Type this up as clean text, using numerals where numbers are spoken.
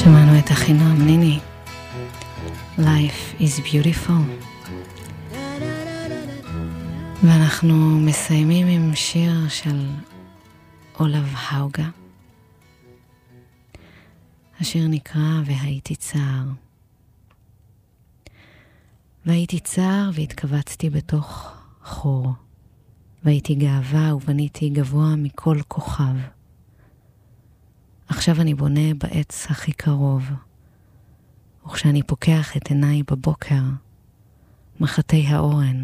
שמענו את אחינועם ניני, Life is beautiful. ואנחנו מסיימים עם שיר של אולב האוגה. השיר נקרא והייתי צער. והייתי צער והתכווצתי בתוך חור. והייתי גאווה ובניתי גבוה מכל כוכב. עכשיו אני בונה בעץ הכי קרוב. וכשאני פוקח את עיניי בבוקר, מחתי האורן